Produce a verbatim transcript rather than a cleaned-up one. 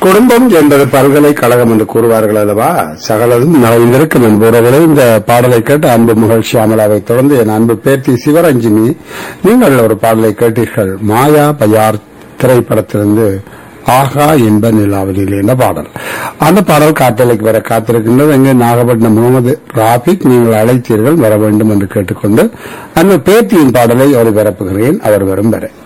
குடும்பம் என்பது பல்கலைக்கழகம் என்று கூறுவார்கள் அல்லவா? சகலதும் நிறைந்திருக்கும் என்பவர்களே இந்த பாடலை கேட்டு அன்பு மகள் ஷியாமலாவை தொடர்ந்து என் அன்பு பேத்தி சிவரஞ்சினி நீங்கள் ஒரு பாடலை கேட்டீர்கள். மாயா பயார் திரைப்படத்திலிருந்து ஆகா என்ப நிலாவலில் என்ற பாடல். அந்த பாடல் காட்டலைக்கு வர காத்திருக்கின்றது. எங்கே நாகப்பட்டினம் முகமது ராபிக் நீங்கள் அழைத்தீர்கள், வர வேண்டும் என்று கேட்டுக்கொண்டு அந்த பேத்தியின் பாடலை ஒளிபரப்புகிறேன். அவர் வரும் வரை